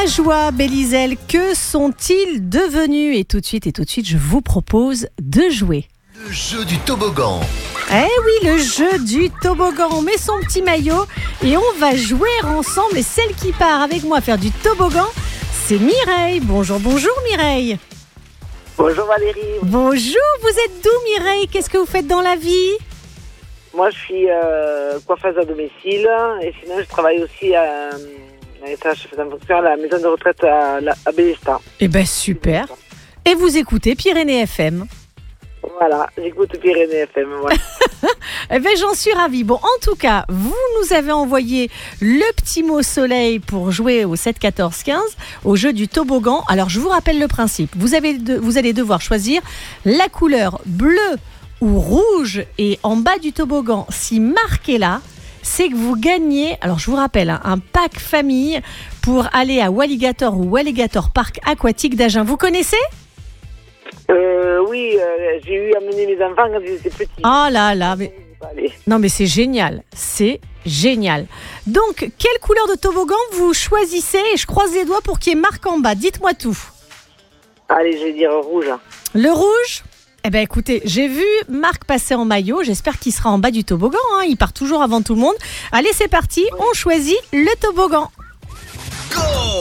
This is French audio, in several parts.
Joie, Bélizel, que sont-ils devenus? Et tout de suite, je vous propose de jouer. Le jeu du toboggan. Eh oui, le jeu du toboggan. On met son petit maillot et on va jouer ensemble. Et celle qui part avec moi faire du toboggan, c'est Mireille. Bonjour Mireille. Bonjour Valérie. Bonjour, vous êtes d'où Mireille? Qu'est-ce que vous faites dans la vie? Moi je suis coiffeuse à domicile et sinon je travaille aussi à la maison de retraite à Bélestat. Eh ben super. Et vous écoutez Pyrénées FM? Voilà, j'écoute Pyrénées FM. Ouais. Eh ben j'en suis ravie. Bon, en tout cas, vous nous avez envoyé le petit mot soleil pour jouer au 7 14 15 au jeu du toboggan. Alors je vous rappelle le principe. Vous allez devoir choisir la couleur bleue ou rouge et en bas du toboggan, si marqué là, c'est que vous gagnez, alors je vous rappelle, un pack famille pour aller à Walligator ou Walligator Park Aquatique d'Agen. Vous connaissez? Oui, j'ai eu à mener mes enfants quand ils étaient petits. Oh là là, mais... Non mais c'est génial, Donc, quelle couleur de toboggan vous choisissez? Et je croise les doigts pour qu'il y ait marque en bas, dites-moi tout. Allez, je vais dire rouge. Le rouge? Eh bien écoutez, j'ai vu Marc passer en maillot, j'espère qu'il sera en bas du toboggan, hein. Il part toujours avant tout le monde. Allez, c'est parti, on choisit le toboggan. Go!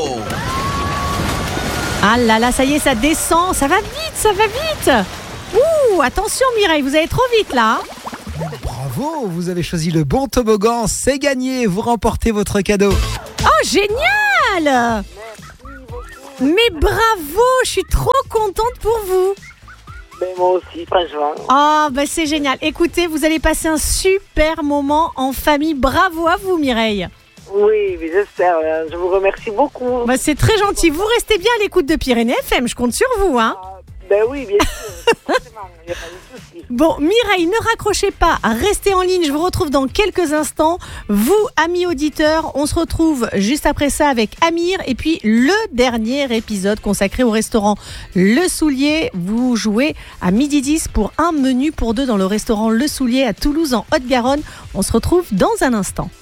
Ah là là, ça y est, ça descend, ça va vite. Ouh, attention Mireille, vous allez trop vite là. Bravo, vous avez choisi le bon toboggan, c'est gagné, vous remportez votre cadeau. Oh, génial! Mais bravo, je suis trop contente pour vous. Ben, moi aussi, franchement. Ah, ben c'est génial. Écoutez, vous allez passer un super moment en famille. Bravo à vous, Mireille. Oui, mais j'espère. Je vous remercie beaucoup. Ben, c'est très gentil. Vous restez bien à l'écoute de Pyrénées FM. Je compte sur vous, hein. Ben oui, bien sûr. Forcément, il n'y a pas de souci. Bon, Mireille, ne raccrochez pas. Restez en ligne. Je vous retrouve dans quelques instants. Vous, amis auditeurs, on se retrouve juste après ça avec Amir. Et puis, le dernier épisode consacré au restaurant Le Soulier. Vous jouez à 12h10 pour un menu pour deux dans le restaurant Le Soulier à Toulouse en Haute-Garonne. On se retrouve dans un instant.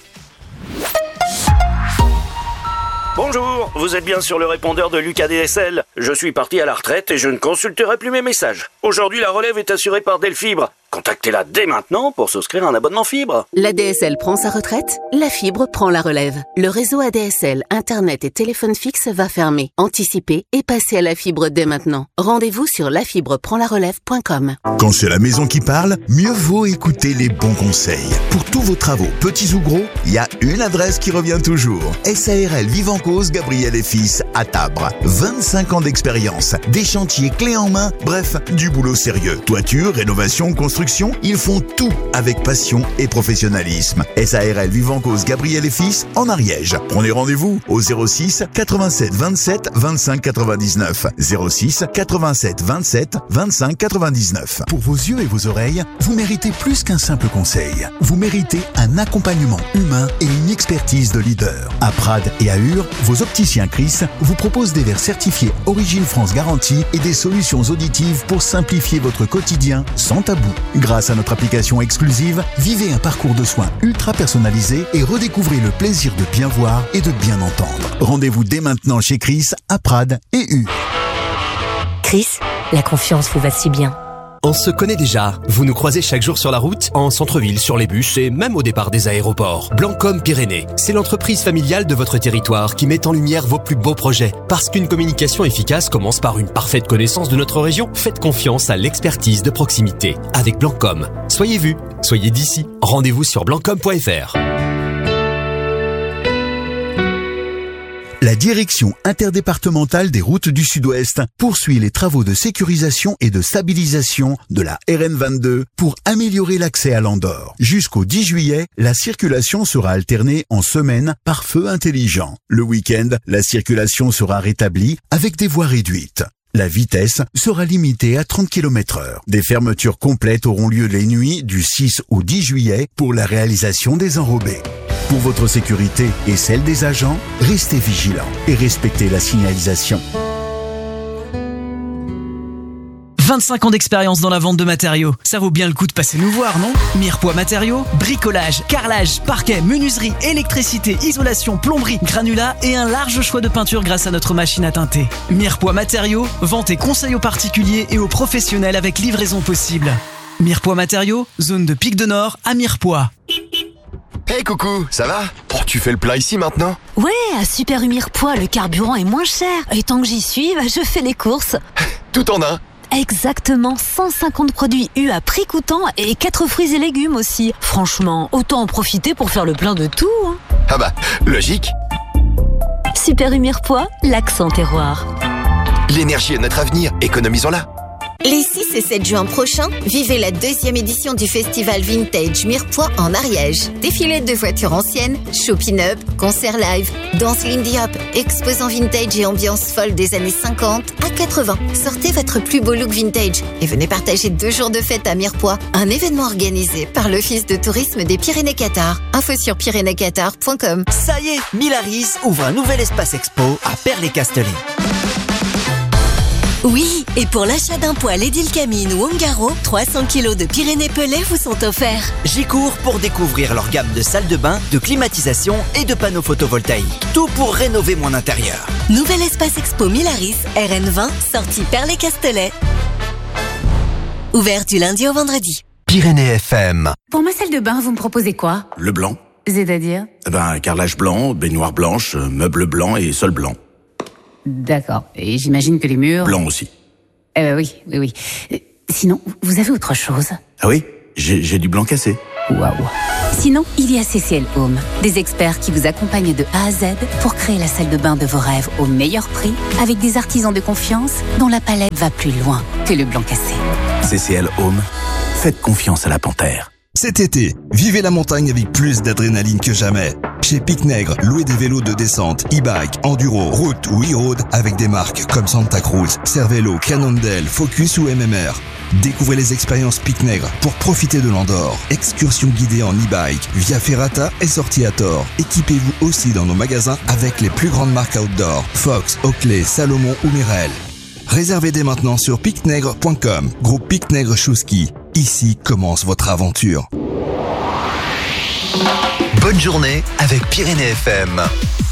Bonjour, vous êtes bien sur le répondeur de Lucas DSL. Je suis parti à la retraite et je ne consulterai plus mes messages. Aujourd'hui, la relève est assurée par Delfibre. Contactez-la dès maintenant pour souscrire un abonnement fibre. La DSL prend sa retraite, la fibre prend la relève. Le réseau ADSL, Internet et téléphone fixe va fermer. Anticipez et passez à la fibre dès maintenant. Rendez-vous sur lafibreprendlarelève.com. Quand c'est la maison qui parle, mieux vaut écouter les bons conseils. Pour tous vos travaux, petits ou gros, il y a une adresse qui revient toujours. SARL Vivancause Gabriel et Fils à Tabre. 25 ans d'expérience, des chantiers clés en main, bref, du boulot sérieux. Toiture, rénovation, construction, ils font tout avec passion et professionnalisme. SARL Vivancause Gabriel et Fils en Ariège. Prenez rendez-vous au 06 87 27 25 99. 06 87 27 25 99. Pour vos yeux et vos oreilles, vous méritez plus qu'un simple conseil. Vous méritez un accompagnement humain et une expertise de leader. À Prades et à Ur, vos opticiens Chris vous proposent des verres certifiés Origine France Garantie et des solutions auditives pour simplifier votre quotidien sans tabou. Grâce à notre application exclusive, vivez un parcours de soins ultra personnalisé et redécouvrez le plaisir de bien voir et de bien entendre. Rendez-vous dès maintenant chez Chris à Prades et U. Chris, la confiance vous va si bien. On se connaît déjà. Vous nous croisez chaque jour sur la route, en centre-ville, sur les bus et même au départ des aéroports. Blancom Pyrénées, c'est l'entreprise familiale de votre territoire qui met en lumière vos plus beaux projets. Parce qu'une communication efficace commence par une parfaite connaissance de notre région, faites confiance à l'expertise de proximité. Avec Blancom, soyez vus, soyez d'ici. Rendez-vous sur blancom.fr. La direction interdépartementale des routes du Sud-Ouest poursuit les travaux de sécurisation et de stabilisation de la RN22 pour améliorer l'accès à l'Andorre. Jusqu'au 10 juillet, la circulation sera alternée en semaine par feu intelligent. Le week-end, la circulation sera rétablie avec des voies réduites. La vitesse sera limitée à 30 km/h. Des fermetures complètes auront lieu les nuits du 6 au 10 juillet pour la réalisation des enrobés. Pour votre sécurité et celle des agents, restez vigilants et respectez la signalisation. 25 ans d'expérience dans la vente de matériaux. Ça vaut bien le coup de passer nous voir, non ? Mirepoix Matériaux, bricolage, carrelage, parquet, menuiserie, électricité, isolation, plomberie, granulat et un large choix de peinture grâce à notre machine à teinter. Mirepoix Matériaux, vente et conseil aux particuliers et aux professionnels avec livraison possible. Mirepoix Matériaux, zone de Pic de Nord à Mirepoix. Hey coucou, ça va ? Oh, tu fais le plein ici maintenant ? Ouais, à Super U Mirepoix, le carburant est moins cher. Et tant que j'y suis, je fais les courses. Tout en un ? Exactement, 150 produits U à prix coûtant et 4 fruits et légumes aussi. Franchement, autant en profiter pour faire le plein de tout. Hein. Ah bah, logique. Super U Mirepoix, l'accent terroir. L'énergie est notre avenir, économisons-la. Les 6 et 7 juin prochains, vivez la 2e édition du festival Vintage Mirepoix en Ariège. Défilé de voitures anciennes, shopping-up, concerts live, danse Lindy Hop, exposants vintage et ambiance folle des années 50 à 80. Sortez votre plus beau look vintage et venez partager 2 jours de fête à Mirepoix, un événement organisé par l'Office de tourisme des Pyrénées-Qatar. Info sur pyrénéesqatar.com. Ça y est, Milaris ouvre un nouvel espace expo à Perles-les-Castellets. Oui, et pour l'achat d'un poêle Edilcamine ou Ongaro, 300 kg de Pyrénées-Pelées vous sont offerts. J'y cours pour découvrir leur gamme de salles de bain, de climatisation et de panneaux photovoltaïques. Tout pour rénover mon intérieur. Nouvel espace expo Milaris, RN20, sortie Perles-les-Castellets. Ouvert du lundi au vendredi. Pyrénées FM. Pour ma salle de bain, vous me proposez quoi ? Le blanc. C'est-à-dire ? Carrelage blanc, baignoire blanche, meubles blancs et sol blanc. D'accord. Et j'imagine que les murs... Blanc aussi. Oui. Sinon, vous avez autre chose ? Ah oui, j'ai du blanc cassé. Waouh. Sinon, il y a CCL Home. Des experts qui vous accompagnent de A à Z pour créer la salle de bain de vos rêves au meilleur prix, avec des artisans de confiance dont la palette va plus loin que le blanc cassé. CCL Home. Faites confiance à la panthère. Cet été, vivez la montagne avec plus d'adrénaline que jamais. Chez Pic-Nègre, louez des vélos de descente, e-bike, enduro, route ou e-road avec des marques comme Santa Cruz, Cervelo, Cannondale, Focus ou MMR. Découvrez les expériences Pic-Nègre pour profiter de l'Andorre. Excursion guidée en e-bike, via Ferrata et sortie à Tor. Équipez-vous aussi dans nos magasins avec les plus grandes marques outdoor, Fox, Oakley, Salomon ou Mirel. Réservez dès maintenant sur picnègre.com. Groupe Pic-Nègre Chouski. Ici commence votre aventure. Bonne journée avec Pyrénées FM.